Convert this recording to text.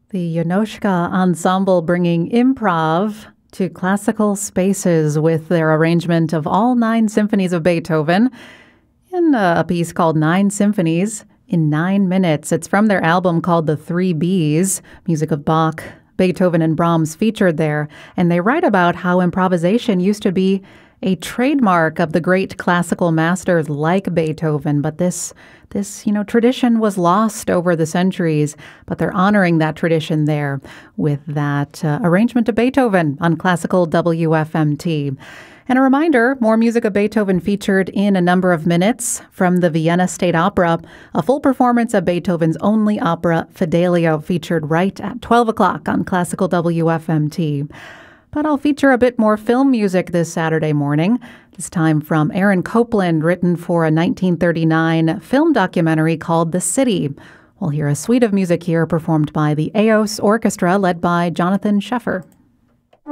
The Yonoshka Ensemble bringing improv to classical spaces with their arrangement of all 9 symphonies of Beethoven in a piece called 9 Symphonies in 9 Minutes. It's from their album called The Three Bs, music of Bach, Beethoven, and Brahms featured there. And they write about how improvisation used to be a trademark of the great classical masters like Beethoven, but this tradition was lost over the centuries, but they're honoring that tradition there with that arrangement of Beethoven on classical WFMT. And a reminder, more music of Beethoven featured in a number of minutes from the Vienna State Opera. A full performance of Beethoven's only opera, Fidelio, featured right at 12 o'clock on classical WFMT. But I'll feature a bit more film music this Saturday morning, this time from Aaron Copland, written for a 1939 film documentary called The City. We'll hear a suite of music here performed by the Eos Orchestra, led by Jonathan Sheffer.